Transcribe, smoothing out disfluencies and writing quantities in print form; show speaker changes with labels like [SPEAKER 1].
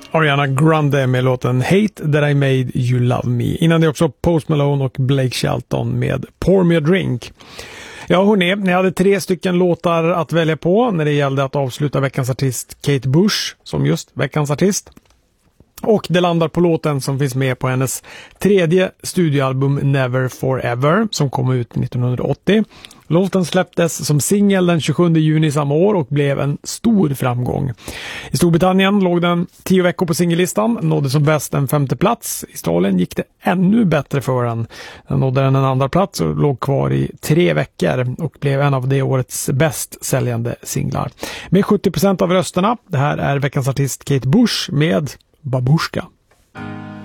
[SPEAKER 1] Ariana Grande med låten Hate That I Made You Love Me. Innan det också Post Malone och Blake Shelton med Pour Me A Drink. Ja hörni, ni hade 3 stycken låtar att välja på när det gällde att avsluta veckans artist Kate Bush som just veckans artist. Och det landar på låten som finns med på hennes 3:e studioalbum Never Forever som kom ut 1980. Låten släpptes som singel den 27 juni samma år och blev en stor framgång. I Storbritannien låg den 10 veckor på singellistan, nådde som bäst en 5:e plats. I Australien gick det ännu bättre för den. Den nådde en andra plats och låg kvar i 3 veckor och blev en av det årets bäst säljande singlar. Med 70% av rösterna, det här är veckans artist Kate Bush med Babushka.